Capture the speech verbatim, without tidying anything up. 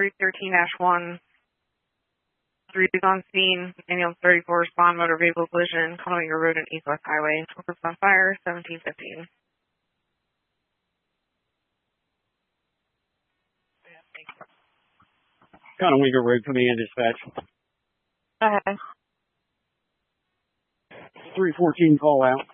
three thirteen dash one. three is on scene. Ambulance thirty-four, respond, motor vehicle collision, Conoco Road and East West Highway. Focus on fire, seventeen fifteen. Conoco Road, coming in dispatch. Okay. three fourteen call out.